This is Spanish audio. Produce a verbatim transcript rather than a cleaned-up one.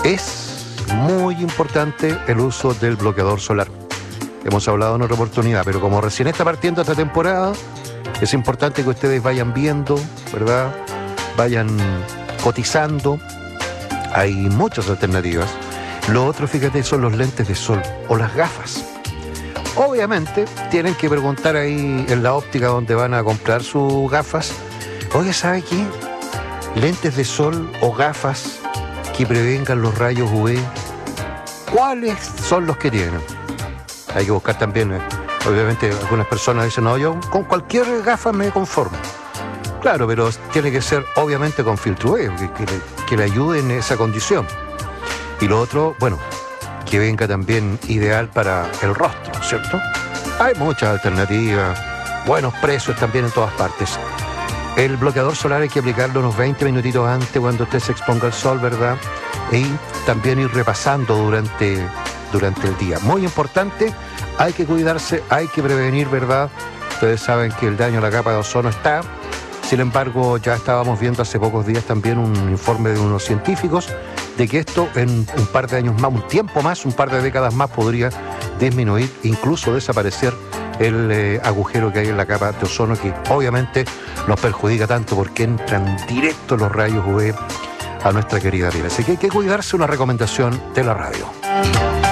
es muy importante el uso del bloqueador solar. Hemos hablado en otra oportunidad, pero como recién está partiendo esta temporada, es importante que ustedes vayan viendo, ¿verdad? Vayan cotizando. Hay muchas alternativas. Lo otro, fíjate, son los lentes de sol o las gafas. Obviamente, tienen que preguntar ahí en la óptica donde van a comprar sus gafas. Oye, ¿sabe qué? Lentes de sol o gafas que prevengan los rayos U V. ¿Cuáles son los que tienen? Hay que buscar también, eh, obviamente, algunas personas dicen, no, yo con cualquier gafa me conformo. Claro, pero tiene que ser, obviamente, con filtro U V, que, que, le, que le ayude en esa condición. Y lo otro, bueno, que venga también ideal para el rostro, ¿cierto? Hay muchas alternativas, buenos precios también en todas partes. El bloqueador solar hay que aplicarlo unos veinte minutitos antes cuando usted se exponga al sol, ¿verdad? Y también ir repasando durante, durante el día. Muy importante, hay que cuidarse, hay que prevenir, ¿verdad? Ustedes saben que el daño a la capa de ozono está. Sin embargo, ya estábamos viendo hace pocos días también un informe de unos científicos de que esto en un par de años más, un tiempo más, un par de décadas más podría disminuir, incluso desaparecer el eh, agujero que hay en la capa de ozono, que obviamente nos perjudica tanto porque entran directo los rayos U V a nuestra querida piel. Así que hay que cuidarse, una recomendación de la radio.